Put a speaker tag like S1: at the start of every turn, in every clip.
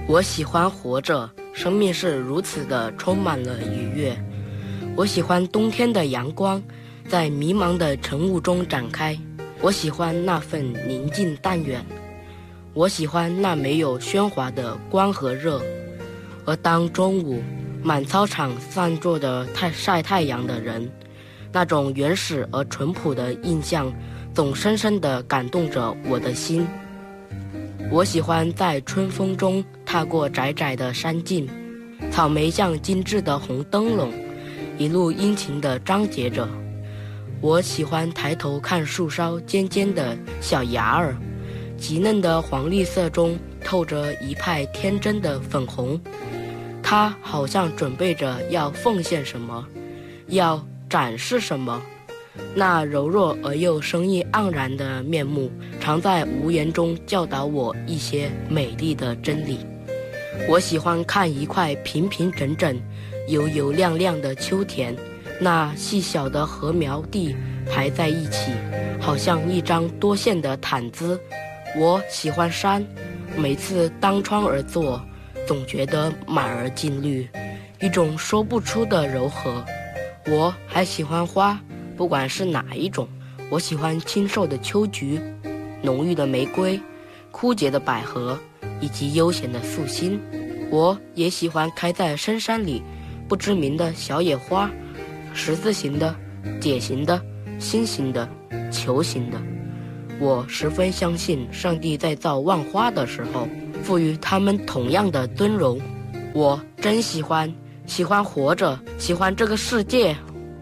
S1: 我喜欢活着，生命是如此的充满了愉悦。我喜欢冬天的阳光在迷茫的晨雾中展开，我喜欢那份宁静淡远，我喜欢那没有喧哗的光和热。而当中午满操场散坐着晒太阳的人，那种原始而淳朴的印象总深深地感动着我的心。我喜欢在春风中踏过窄窄的山径，草莓像精致的红灯笼，一路殷勤地张结着。我喜欢抬头看树梢尖尖的小芽儿，极嫩的黄绿色中透着一派天真的粉红，它好像准备着要奉献什么，要展示什么。那柔弱而又生意盎然的面目，常在无言中教导我一些美丽的真理。我喜欢看一块平平整整、油油亮亮的秋田，那细小的禾苗地排在一起，好像一张多线的毯子。我喜欢山，每次当窗而坐，总觉得满而尽绿，一种说不出的柔和。我还喜欢花，不管是哪一种，我喜欢清瘦的秋菊，浓郁的玫瑰，枯竭的百合，以及悠闲的素心。我也喜欢开在深山里不知名的小野花，十字形的、解形的、心形的、球形的。我十分相信上帝在造万花的时候赋予它们同样的尊荣。我真喜欢活着，喜欢这个世界。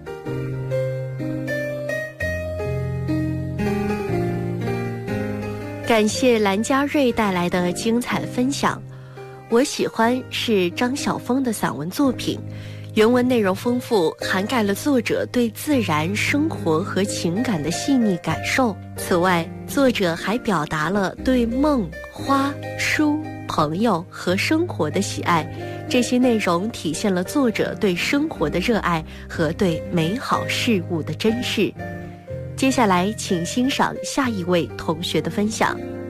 S2: 感谢蓝嘉瑞带来的精彩分享。我喜欢是张晓峰的散文作品，原文内容丰富，涵盖了作者对自然、生活和情感的细腻感受。此外，作者还表达了对梦、花、书、朋友和生活的喜爱，这些内容体现了作者对生活的热爱和对美好事物的珍视。接下来请欣赏下一位同学的分享。